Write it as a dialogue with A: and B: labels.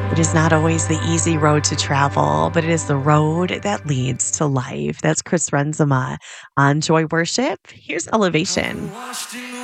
A: It is not always the easy road to travel, but it is the road that leads to life. That's Chris Renzema on Joy Worship. Here's Elevation.